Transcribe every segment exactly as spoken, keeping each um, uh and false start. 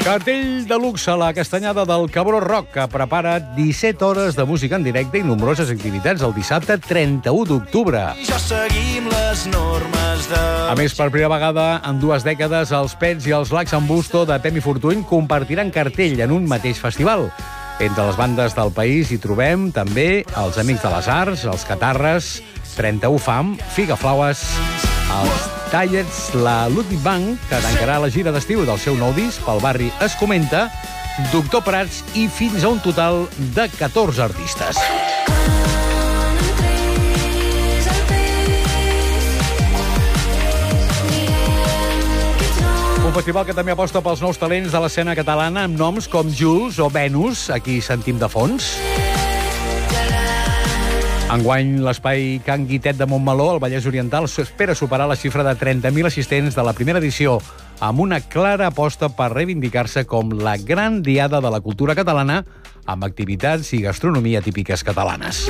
Cartell de luxe a la Castanyada del Cabró Rock, que prepara disset hores de música en directe i nombroses activitats el dissabte trenta-u d'octubre. Ja seguim les normes de... A més, per primera vegada en dues dècades, els Pets i els Lacs en Busto de Pemi Fortuny compartiran cartell en un mateix festival. Entre les bandes del país hi trobem també els Amics de les Arts, els Catarres, trenta-u Fam, Figaflaues, els Tallets, la Ludwig Bank, que tancarà la gira d'estiu del seu nou disc pel barri Es Comenta, Doctor Prats i fins a un total de catorze artistes. Un festival que també aposta pels nous talents de l'escena catalana amb noms com Jules o Venus, aquí sentim de fons. Enguany, l'espai Can Guitet de Montmeló, al Vallès Oriental, espera superar la xifra de trenta mil assistents de la primera edició, amb una clara aposta per reivindicar-se com la gran diada de la cultura catalana, amb activitats i gastronomia típiques catalanes.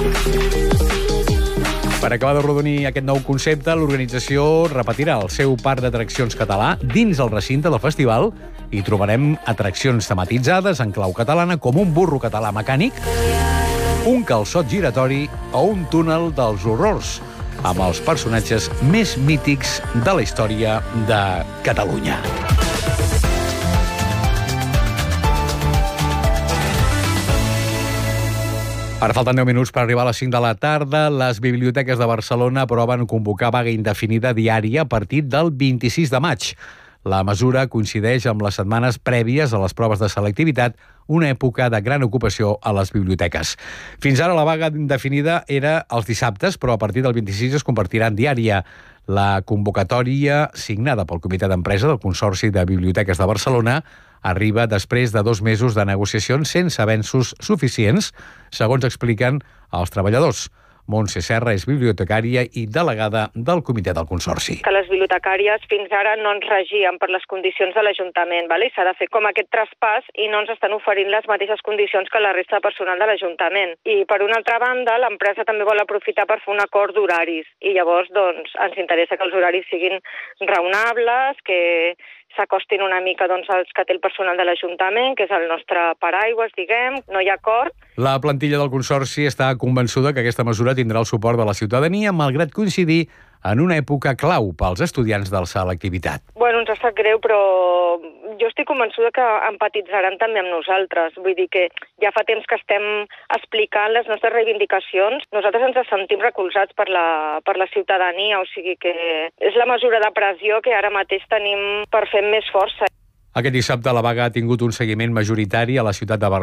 Per acabar de rodonir aquest nou concepte, l'organització repetirà el seu parc d'atraccions català dins el recinte del festival i trobarem atraccions tematitzades en clau catalana com un burro català mecànic, un calçot giratori o un túnel dels horrors, amb els personatges més mítics de la història de Catalunya. Ara falten deu minuts per arribar a les cinc de la tarda. Les biblioteques de Barcelona aproven convocar vaga indefinida diària a partir del vint-i-sis de maig. La mesura coincideix amb les setmanes prèvies a les proves de selectivitat, una època de gran ocupació a les biblioteques. Fins ara la vaga indefinida era els dissabtes, però a partir del vint-i-sis es convertirà en diària. La convocatòria, signada pel Comitè d'Empresa del Consorci de Biblioteques de Barcelona, arriba després de dos mesos de negociacions sense avenços suficients, segons expliquen els treballadors. Montse Serra és bibliotecària i delegada del Comitè del Consorci. Que les bibliotecàries fins ara no ens regien per les condicions de l'Ajuntament, vale? S'ha de fer com aquest traspàs i no ens estan oferint les mateixes condicions que la resta de personal de l'Ajuntament. I per una altra banda, l'empresa també vol aprofitar per fer un acord d'horaris i llavors doncs, ens interessa que els horaris siguin raonables, que s'acostin una mica doncs, als que té el personal de l'Ajuntament, que és el nostre paraigües, diguem, no hi ha acord. La plantilla del Consorci està convençuda que aquesta mesura tindrà el suport de la ciutadania, malgrat coincidir en una època clau pels estudiants de la selectivitat. Bueno, ens ha estat greu, però jo estic convençuda que empatitzaran també amb nosaltres. Vull dir que ja fa temps que estem explicant les nostres reivindicacions. Nosaltres ens sentim recolzats per la, per la ciutadania, o sigui que és la mesura de pressió que ara mateix tenim per fer més força. Aquest dissabte la vaga ha tingut un seguiment majoritari a la ciutat de Barcelona.